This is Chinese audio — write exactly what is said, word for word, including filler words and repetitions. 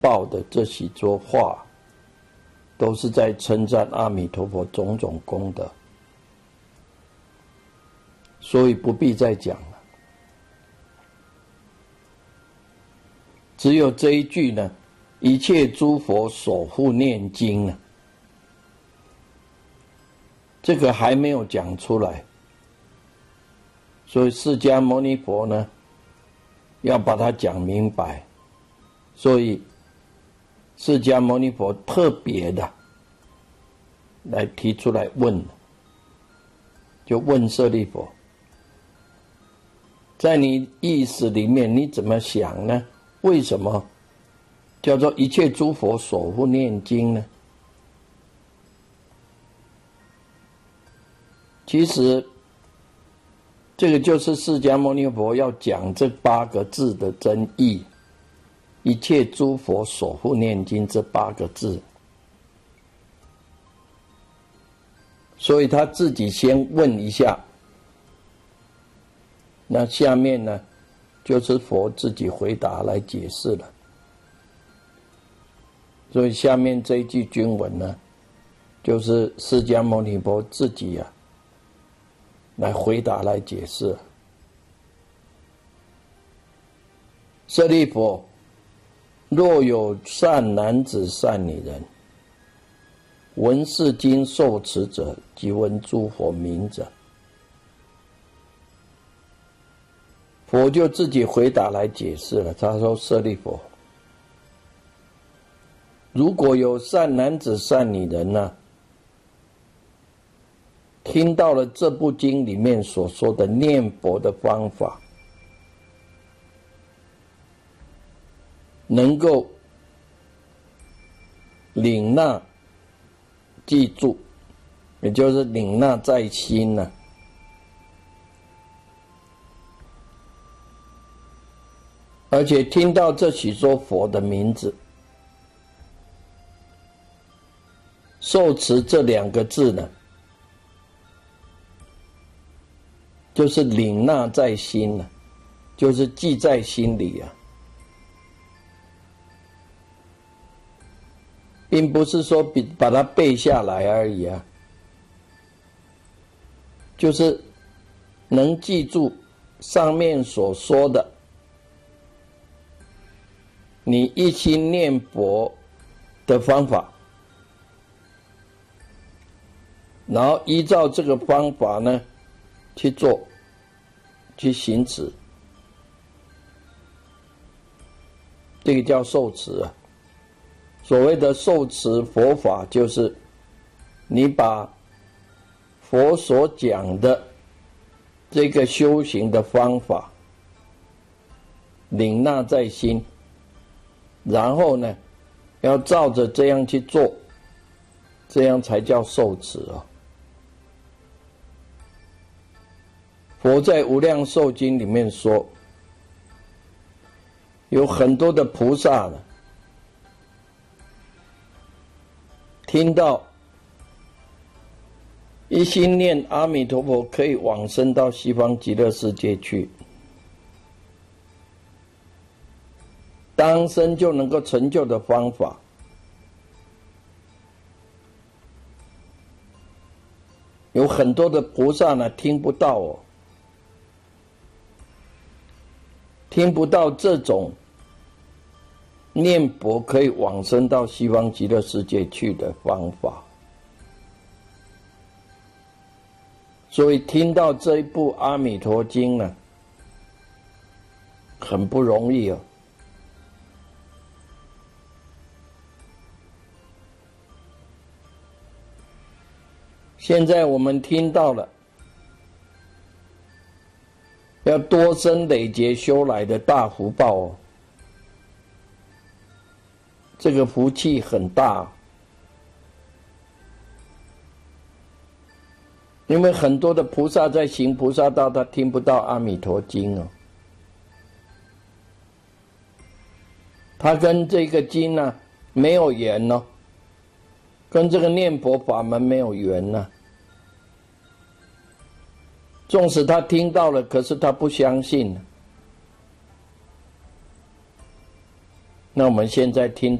报的这几桌话，都是在称赞阿弥陀佛种种功德，所以不必再讲了。只有这一句呢，一切诸佛守护念经呢，这个还没有讲出来，所以释迦牟尼佛呢，要把它讲明白，所以释迦牟尼佛特别的来提出来问，就问舍利弗，在你意识里面你怎么想呢？为什么叫做一切诸佛守护念经呢？其实这个就是释迦牟尼佛要讲这八个字的真意，一切诸佛守护念经这八个字。所以他自己先问一下，那下面呢就是佛自己回答来解释了。所以下面这一句经文呢，就是释迦牟尼佛自己啊来回答来解释。舍利弗，若有善男子善女人，闻是经受持者，即闻诸佛名者。佛就自己回答来解释了，他说：舍利弗，如果有善男子善女人呢、啊，听到了这部经里面所说的念佛的方法，能够领纳记住，也就是领纳在心呢、啊，而且听到这许多佛的名字，受持这两个字呢，就是领纳在心了、啊，就是记在心里啊，并不是说把它背下来而已啊，就是能记住上面所说的，你一心念佛的方法，然后依照这个方法呢去做，去行持，这个叫受持啊。所谓的受持佛法，就是你把佛所讲的这个修行的方法领纳在心，然后呢要照着这样去做，这样才叫受持啊。佛在《无量寿经》里面说，有很多的菩萨呢，听到一心念阿弥陀佛可以往生到西方极乐世界去，当生就能够成就的方法，有很多的菩萨呢听不到哦，听不到这种念佛可以往生到西方极乐世界去的方法，所以听到这一部《阿弥陀经》呢，很不容易哦。现在我们听到了，要多生累劫修来的大福报哦，这个福气很大，因为很多的菩萨在行菩萨道，他听不到阿弥陀经哦，他跟这个经呢、啊、没有缘哦，跟这个念佛法门没有缘呢、啊。纵使他听到了，可是他不相信。 那我们现在听。